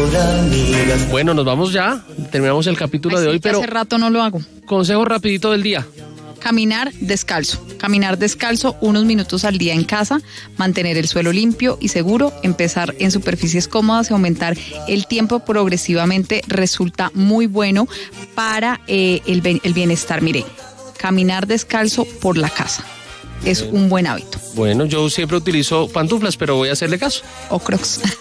Bueno, nos vamos ya. Terminamos el capítulo de hoy, pero hace rato no lo hago. consejo rapidito del día. Caminar descalzo unos minutos al día en casa, mantener el suelo limpio y seguro, empezar en superficies cómodas y aumentar el tiempo progresivamente resulta muy bueno para el bienestar. Mire, caminar descalzo por la casa es un buen hábito. Bueno, yo siempre utilizo pantuflas, pero voy a hacerle caso. O Crocs.